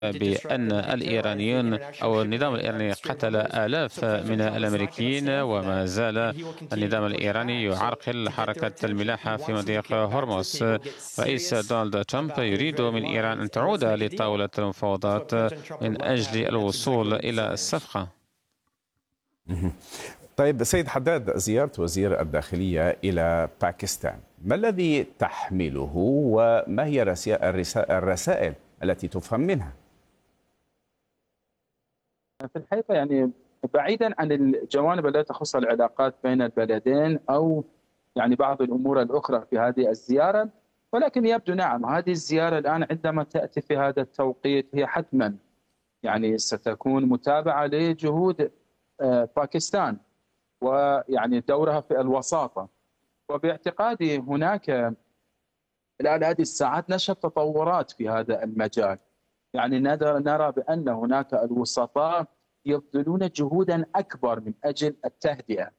بأن الإيرانيون أو النظام الإيراني قتل آلاف من الأمريكيين، وما زال النظام الإيراني يعرقل حركة الملاحة في مضيق هرمز. رئيس دونالد ترامب يريد من إيران أن تعود لطاولة المفاوضات من أجل الوصول إلى الصفقة. طيب سيد حداد، زيارة وزير الداخلية إلى باكستان ما الذي تحمله وما هي الرسائل التي تفهم منها؟ في الحقيقة يعني بعيدا عن الجوانب التي تخص العلاقات بين البلدين أو يعني بعض الأمور الأخرى في هذه الزيارة، ولكن يبدو نعم هذه الزيارة الآن عندما تأتي في هذا التوقيت هي حتما يعني ستكون متابعة لجهود باكستان ويعني دورها في الوساطة. وباعتقادي هناك الآن هذه الساعات نشهد تطورات في هذا المجال، يعني نرى بأن هناك الوسطاء يبذلون جهودا أكبر من أجل التهدئة.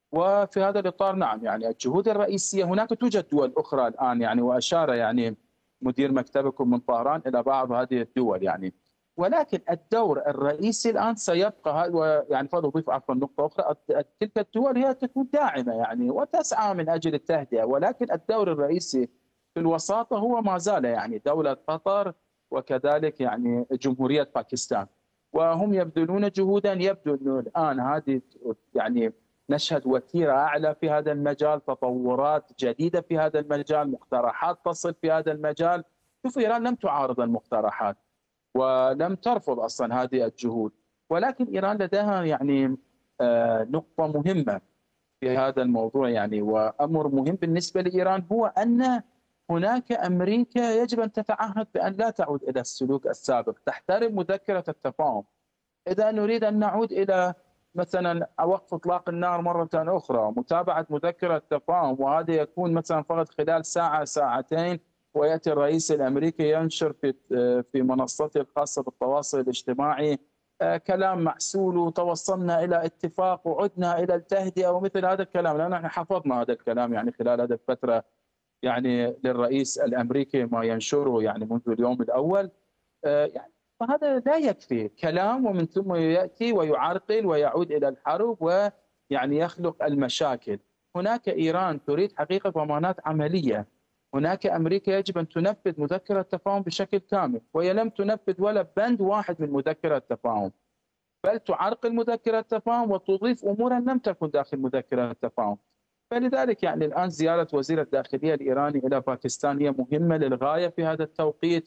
وفي هذا الإطار نعم يعني الجهود الرئيسية هناك توجد دول أخرى الآن يعني، وأشار يعني مدير مكتبكم من طهران إلى بعض هذه الدول يعني، ولكن الدور الرئيسي الآن سيبقى. ويعني فأضيف عفوا نقطة أخرى، تلك الدول هي تكون داعمة يعني وتسعى من أجل التهدئة، ولكن الدور الرئيسي في الوساطة هو ما زال يعني دولة قطر وكذلك يعني جمهورية باكستان، وهم يبذلون جهودا. يبدو أنه الآن هذه يعني نشهد وتيرة أعلى في هذا المجال، تطورات جديدة في هذا المجال، مقترحات تصل في هذا المجال. شوف إيران لم تعارض المقترحات ولم ترفض أصلا هذه الجهود، ولكن إيران لديها يعني نقطة مهمة في هذا الموضوع يعني، وأمر مهم بالنسبة لإيران هو أن هناك أمريكا يجب أن تتعهد بأن لا تعود إلى السلوك السابق، تحترم مذكرة التفاهم. إذا نريد أن نعود إلى مثلا وقف إطلاق النار مرة أخرى، متابعة مذكرة التفاهم، وهذا يكون مثلا فقط خلال ساعة ساعتين، ويأتي الرئيس الأمريكي ينشر في منصته الخاصة بالتواصل الاجتماعي كلام معسول وتوصلنا إلى اتفاق وعدنا إلى التهدئة ومثل هذا الكلام، لأن نحن حفظنا هذا الكلام يعني خلال هذه الفترة يعني للرئيس الأمريكي ما ينشره يعني منذ اليوم الأول. يعني فهذا لا يكفي كلام ومن ثم يأتي ويعرقل ويعود إلى الحرب ويعني يخلق المشاكل. هناك إيران تريد حقيقة ضمانات عملية، هناك أمريكا يجب أن تنفذ مذكرة التفاهم بشكل كامل، وهي لم تنفذ ولا بند واحد من مذكرة التفاهم، بل تعرقل مذكرة التفاهم وتضيف أمورا لم تكن داخل مذكرة التفاهم. فلذلك يعني الآن زيارة وزير الداخلية الإيراني إلى باكستان هي مهمة للغاية في هذا التوقيت.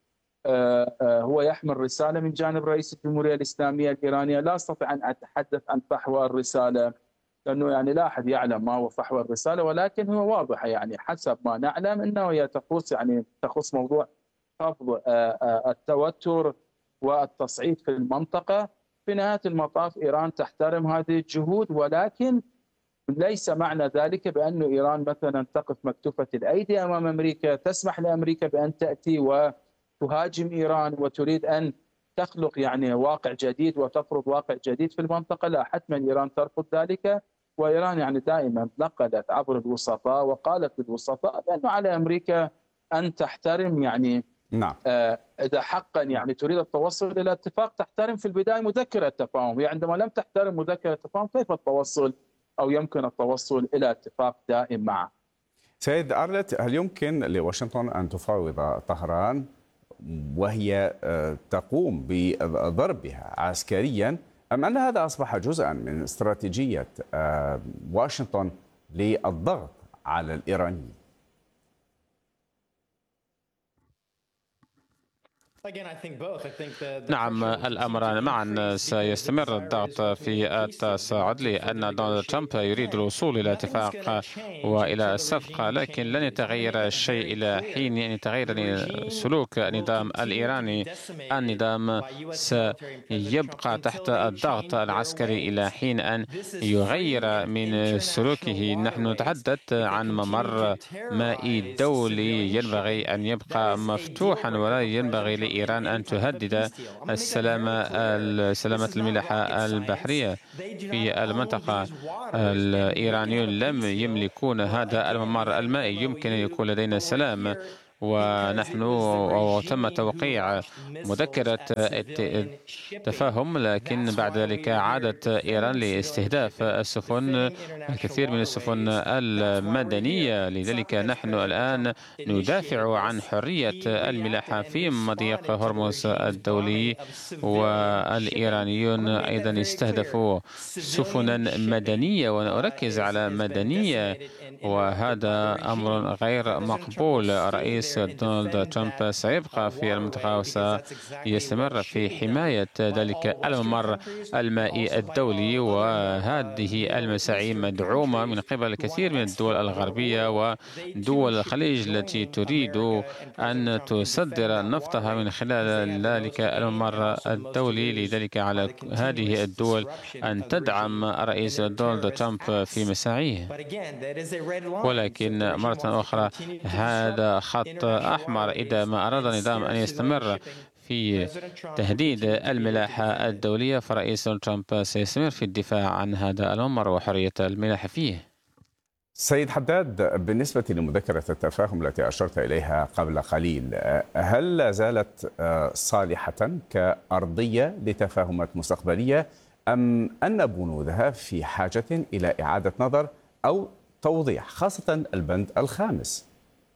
هو يحمل رسالة من جانب رئيس الجمهورية الإسلامية الإيرانية. لا أستطيع أن أتحدث عن فحوى الرسالة لأنه يعني لا أحد يعلم ما هو فحوى الرسالة، ولكن هو واضحة يعني حسب ما نعلم أنه هي تخص موضوع خفض التوتر والتصعيد في المنطقة. في نهاية المطاف إيران تحترم هذه الجهود، ولكن ليس معنى ذلك بأن إيران مثلا تقف مكتوفة الأيدي أمام أمريكا، تسمح لأمريكا بأن تأتي وتهاجم إيران وتريد أن تخلق يعني واقع جديد وتفرض واقع جديد في المنطقة. لا، حتما إيران ترفض ذلك. وإيران يعني دائما نقلت عبر الوسطاء وقالت للوسطاء بأنه على أمريكا أن تحترم يعني نعم. إذا حقا يعني تريد التوصل إلى اتفاق تحترم في البداية مذكرة التفاهم. هي عندما لم تحترم مذكرة التفاهم كيف التوصل أو يمكن التوصل إلى اتفاق دائم معه؟ سيد أرلت، هل يمكن لواشنطن أن تفاوض طهران وهي تقوم بضربها عسكريا، أم أن هذا أصبح جزءا من استراتيجية واشنطن للضغط على الإيرانيين؟ نعم، الأمران معا. سيستمر الضغط في التصاعد لأن دونالد ترامب يريد الوصول إلى اتفاق وإلى الصفقة، لكن لن يتغير الشيء إلى حين أن يتغير سلوك النظام الإيراني. النظام سيبقى تحت الضغط العسكري إلى حين أن يغير من سلوكه. نحن نتحدث عن ممر مائي دولي ينبغي أن يبقى مفتوحا، ولا ينبغي إيران أن تهدد سلامة الملاحة البحرية في المنطقة. الإيرانيون لم يملكون هذا الممر المائي. يمكن أن يكون لدينا سلام، ونحن تم توقيع مذكرة تفاهم، لكن بعد ذلك عادت إيران لاستهداف السفن، الكثير من السفن المدنية. لذلك نحن الآن ندافع عن حرية الملاحة في مضيق هرمز الدولي، والإيرانيون أيضا استهدفوا سفنا مدنية، وأنا أركز على مدنية، وهذا أمر غير مقبول. رئيس دونالد ترامب سيبقى في المنطقة وسيستمر في حماية ذلك الممر المائي الدولي، وهذه المساعي مدعومة من قبل الكثير من الدول الغربية ودول الخليج التي تريد أن تصدر نفطها من خلال ذلك الممر الدولي. لذلك على هذه الدول أن تدعم رئيس دونالد ترامب في مساعيه. ولكن مرة أخرى هذا خط أحمر. إذا ما أراد النظام أن يستمر في تهديد الملاحة الدولية، فرئيس ترامب سيستمر في الدفاع عن هذا الممر وحرية الملاحة فيه. سيد حداد، بالنسبة لمذكرة التفاهم التي أشرت إليها قبل قليل، هل لا زالت صالحة كأرضية لتفاهمات مستقبلية، أم أن بنودها في حاجة إلى إعادة نظر أو توضيح، خاصة البند الخامس؟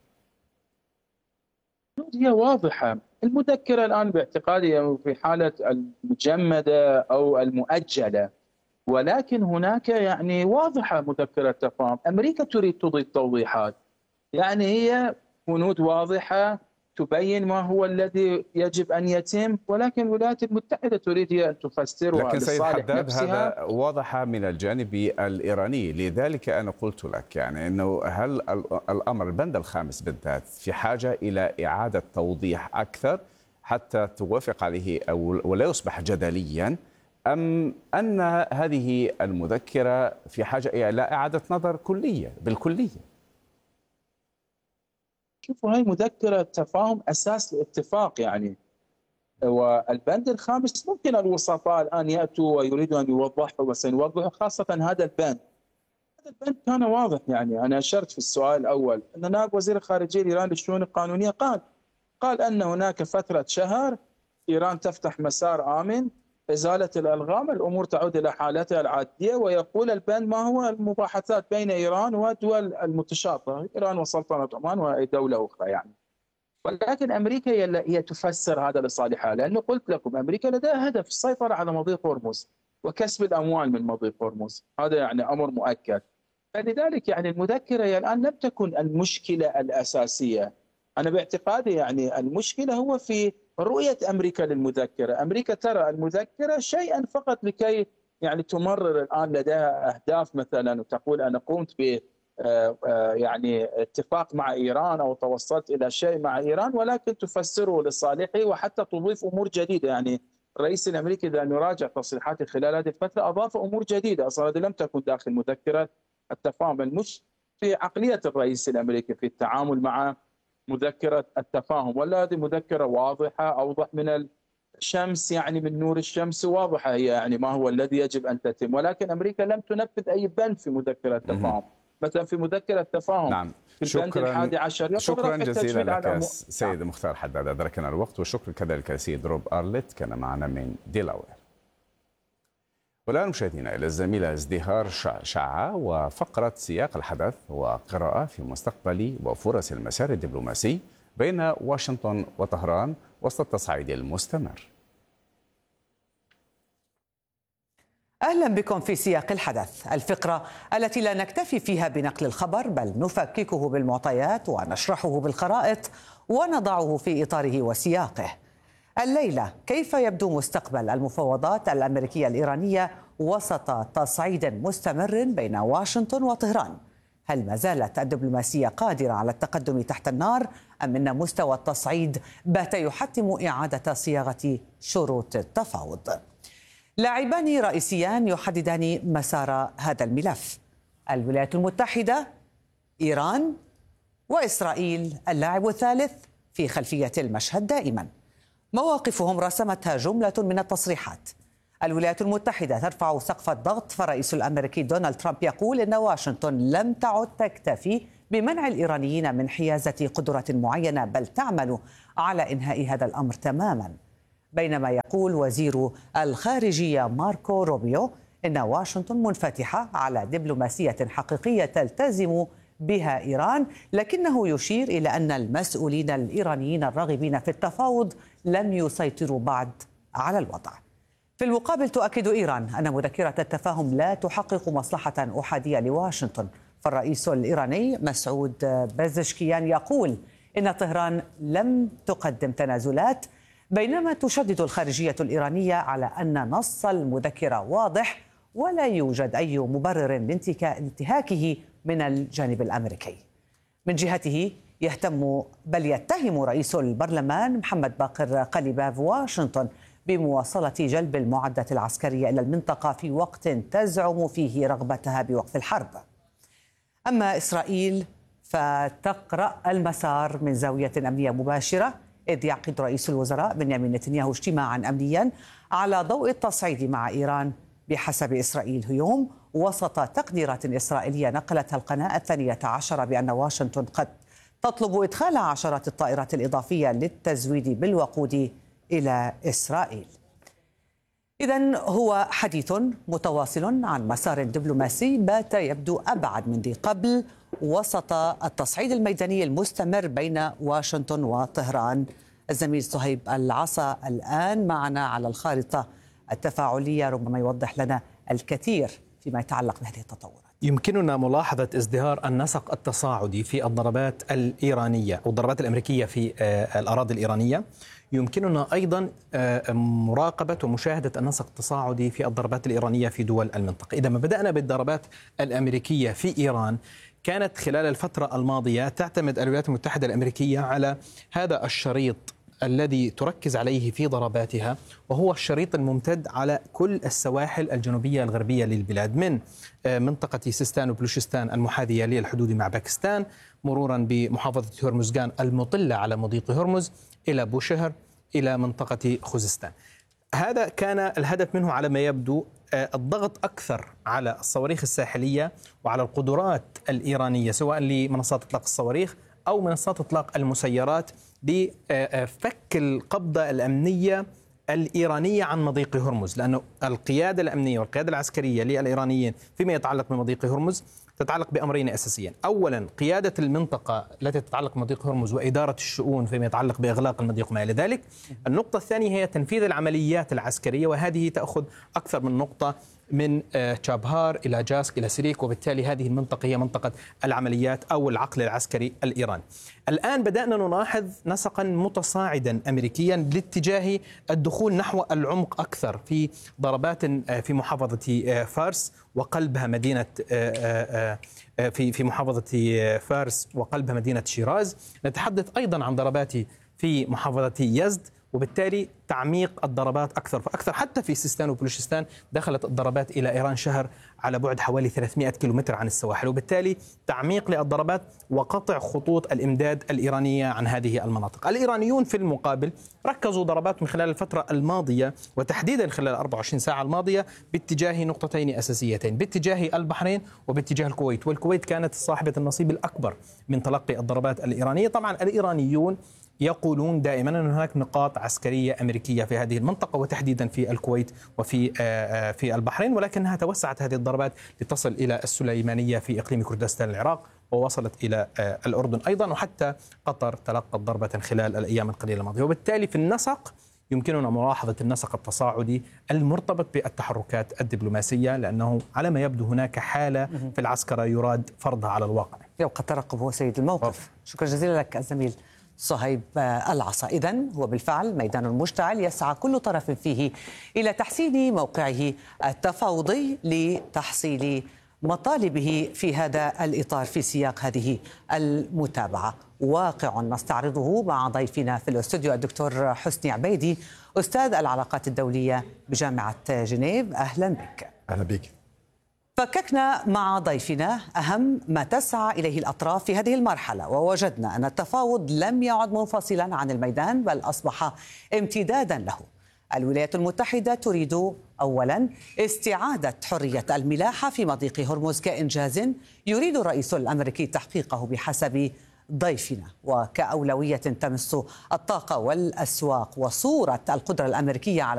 هي واضحة. المذكرة الآن باعتقادي في حالة المجمدة أو المؤجلة، ولكن هناك يعني واضحة مذكرة تفاهم. أمريكا تريد تضيف توضيحات، يعني هي بنود واضحة تبين ما هو الذي يجب أن يتم، ولكن الولايات المتحدة تريد هي أن تفسرها لكن سيد لصالح حداد نفسها. هذا واضح من الجانب الإيراني، لذلك أنا قلت لك يعني أنه هل الأمر البند الخامس بالذات في حاجة إلى إعادة توضيح أكثر حتى توافق عليه أو ولا يصبح جدليا، أم أن هذه المذكرة في حاجة إلى إعادة نظر كلية بالكلية؟ شوفوا، هاي مذكرة تفاهم أساس الاتفاق يعني، والبند الخامس ممكن الوسطاء الآن يأتوا ويريدوا أن يوضحوا وسنوضحوا، خاصة هذا البند. هذا البند كان واضح. يعني أنا أشرت في السؤال الأول أن نائب وزير الخارجية الإيراني للشؤون القانونية قال أن هناك فترة شهر إيران تفتح مسار آمن، إزالة الألغام، الأمور تعود إلى حالتها العادية. ويقول البند ما هو المباحثات بين إيران والدول المتشاطئة، إيران وسلطنة عمان ودولة أخرى يعني. ولكن أمريكا هي تفسر هذا لصالحها، لأنه قلت لكم أمريكا لديها هدف السيطرة على مضيق هرمز وكسب الأموال من مضيق هرمز، هذا يعني أمر مؤكد. فلذلك يعني المذكرة هي الآن لم تكن المشكلة الأساسية. أنا باعتقادي يعني المشكلة هو في رؤية أمريكا للمذكرة. أمريكا ترى المذكرة شيئا فقط لكي يعني تمرر الآن لديها أهداف، مثلا وتقول أنا قمت ب يعني اتفاق مع إيران أو توصلت إلى شيء مع إيران، ولكن تفسره لصالحه وحتى تضيف أمور جديدة. يعني الرئيس الأمريكي إذا نراجع تصريحاته خلال هذه الفترة أضاف أمور جديدة أصلا هذه لم تكن داخل مذكرة التفاهم. المش في عقلية الرئيس الأمريكي في التعامل مع مذكرة التفاهم، ولا هذه مذكرة واضحة أوضح من الشمس، يعني من نور الشمس، واضحة هي يعني ما هو الذي يجب أن تتم. ولكن أمريكا لم تنفذ أي بند في مذكرة التفاهم. مثلا في مذكرة التفاهم نعم. في البند الحادي عشر شكرا جزيلا لك سيد مختار حداد، أدركنا الوقت، وشكرا كذلك سيد روب أرلت كان معنا من ديلاوير. والآن مشاهدينا إلى الزميلة ازدهار شعة وفقرة سياق الحدث وقراءة في مستقبل وفرص المسار الدبلوماسي بين واشنطن وطهران وسط التصعيد المستمر. أهلا بكم في سياق الحدث، الفقرة التي لا نكتفي فيها بنقل الخبر بل نفككه بالمعطيات ونشرحه بالخرائط ونضعه في إطاره وسياقه. الليلة كيف يبدو مستقبل المفاوضات الأمريكية الإيرانية وسط تصعيد مستمر بين واشنطن وطهران؟ هل ما زالت الدبلوماسية قادرة على التقدم تحت النار أم أن مستوى التصعيد بات يحتم إعادة صياغة شروط التفاوض؟ لاعبان رئيسيان يحددان مسار هذا الملف: الولايات المتحدة، إيران، وإسرائيل اللاعب الثالث في خلفية المشهد دائما. مواقفهم رسمتها جملة من التصريحات. الولايات المتحدة ترفع سقف الضغط، فالرئيس الأمريكي دونالد ترامب يقول إن واشنطن لم تعد تكتفي بمنع الإيرانيين من حيازة قدرة معينة، بل تعمل على إنهاء هذا الأمر تماما. بينما يقول وزير الخارجية ماركو روبيو إن واشنطن منفتحة على دبلوماسية حقيقية تلتزم بها إيران، لكنه يشير إلى أن المسؤولين الإيرانيين الراغبين في التفاوض لم يسيطروا بعد على الوضع. في المقابل تؤكد إيران أن مذكرة التفاهم لا تحقق مصلحة أحادية لواشنطن، فالرئيس الإيراني مسعود بازشكيان يقول إن طهران لم تقدم تنازلات، بينما تشدد الخارجية الإيرانية على أن نص المذكرة واضح ولا يوجد أي مبرر لانتهاكه من الجانب الأمريكي. من جهته يتهم رئيس البرلمان محمد باقر قليباف واشنطن بمواصلة جلب المعدات العسكرية إلى المنطقة في وقت تزعم فيه رغبتها بوقف الحرب. أما إسرائيل فتقرأ المسار من زاوية أمنية مباشرة، إذ يعقد رئيس الوزراء بنيامين نتنياهو اجتماعا أمنيا على ضوء التصعيد مع إيران بحسب إسرائيل اليوم، وسط تقديرات إسرائيلية نقلتها القناة 12 بأن واشنطن قد تطلب إدخال عشرات الطائرات الإضافية للتزويد بالوقود إلى إسرائيل. إذن هو حديث متواصل عن مسار دبلوماسي بات يبدو أبعد من ذي قبل وسط التصعيد الميداني المستمر بين واشنطن وطهران. الزميل صهيب العصا الآن معنا على الخارطة التفاعلية، ربما يوضح لنا الكثير فيما يتعلق بهذه التطورات. يمكننا ملاحظة ازدهار النسق التصاعدي في الضربات الإيرانية أو الضربات الأمريكية في الأراضي الإيرانية. يمكننا أيضا مراقبة ومشاهدة النسق التصاعدي في الضربات الإيرانية في دول المنطقة. إذا ما بدأنا بالضربات الأمريكية في إيران، كانت خلال الفترة الماضية تعتمد الولايات المتحدة الأمريكية على هذا الشريط الذي تركز عليه في ضرباتها، وهو الشريط الممتد على كل السواحل الجنوبية الغربية للبلاد، من منطقة سيستان وبلوشستان المحاذية للحدود مع باكستان، مرورا بمحافظة هرمزغان المطلة على مضيق هرمز، إلى بوشهر، إلى منطقة خوزستان. هذا كان الهدف منه على ما يبدو الضغط أكثر على الصواريخ الساحلية وعلى القدرات الإيرانية، سواء لمنصات إطلاق الصواريخ أو منصات إطلاق المسيرات، لفك القبضة الأمنية الإيرانية عن مضيق هرمز، لأن القيادة الأمنية والقيادة العسكرية للإيرانيين فيما يتعلق بمضيق هرمز تتعلق بأمرين أساسيين: أولا قيادة المنطقة التي تتعلق بمضيق هرمز وإدارة الشؤون فيما يتعلق بإغلاق المضيق وما إلى ذلك. النقطة الثانية هي تنفيذ العمليات العسكرية، وهذه تأخذ أكثر من نقطة، من تشابهار إلى جاسك إلى سريك، وبالتالي هذه المنطقة هي منطقة العمليات أو العقل العسكري الإيراني. الآن بدأنا نلاحظ نسقا متصاعدا أمريكيا لاتجاه الدخول نحو العمق أكثر في ضربات في محافظة فارس وقلبها مدينة في محافظة فارس وقلبها مدينة شيراز. نتحدث أيضا عن ضربات في محافظة يزد، وبالتالي تعميق الضربات أكثر فأكثر. حتى في سيستان وبلوشستان دخلت الضربات إلى إيران شهر على بعد حوالي 300 كيلومتر عن السواحل، وبالتالي تعميق للضربات وقطع خطوط الإمداد الإيرانية عن هذه المناطق. الإيرانيون في المقابل ركزوا ضربات من خلال الفترة الماضية، وتحديدا خلال 24 ساعة الماضية، باتجاه نقطتين أساسيتين: باتجاه البحرين وباتجاه الكويت. والكويت كانت صاحبة النصيب الأكبر من تلقي الضربات الإيرانية. طبعا الإيرانيون يقولون دائما أن هناك نقاط عسكرية أمريكية في هذه المنطقة، وتحديدا في الكويت وفي البحرين، ولكنها توسعت هذه الضربات لتصل إلى السليمانية في إقليم كردستان العراق، ووصلت إلى الأردن أيضا، وحتى قطر تلقت ضربة خلال الأيام القليلة الماضية. وبالتالي في النسق يمكننا ملاحظة النسق التصاعدي المرتبط بالتحركات الدبلوماسية، لأنه على ما يبدو هناك حالة في العسكرة يراد فرضها على الواقع. يبقى الترقب هو سيد الموقف. شكرا جزيلا لك الزميل صهيب العصا. إذن هو بالفعل ميدان مشتعل يسعى كل طرف فيه إلى تحسين موقعه التفاوضي لتحصيل مطالبه في هذا الإطار في سياق هذه المتابعة. واقع نستعرضه مع ضيفنا في الاستوديو الدكتور حسني عبيدي، أستاذ العلاقات الدولية بجامعة جنيف. أهلا بك. أهلا بك. فككنا مع ضيفنا أهم ما تسعى إليه الأطراف في هذه المرحلة، ووجدنا أن التفاوض لم يعد منفصلا عن الميدان، بل أصبح امتدادا له. الولايات المتحدة تريد أولا استعادة حرية الملاحة في مضيق هرمز كإنجاز يريد الرئيس الأمريكي تحقيقه بحسب ضيفنا، وكأولوية تمس الطاقة والأسواق وصورة القدرة الأمريكية على